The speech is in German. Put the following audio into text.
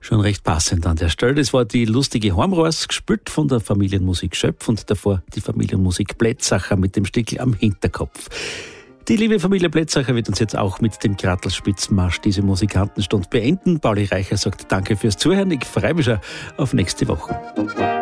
Schon recht passend an der Stelle. Das war die lustige Heimreise, gespielt von der Familienmusik Schöpf und davor die Familienmusik Blätzacher mit dem Stickel am Hinterkopf. Die liebe Familie Blätzacher wird uns jetzt auch mit dem Gratl-Spitzenmarsch diese Musikantenstunde beenden. Pauli Reicher sagt Danke fürs Zuhören. Ich freue mich schon auf nächste Woche.